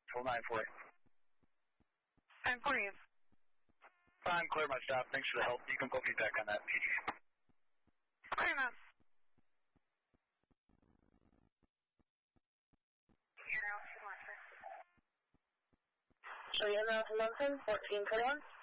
Full 940. 940. I'm clear, my stop. Thanks for the help. You can put me back on that PD. Clear enough. So you're now to Mountain, 1421.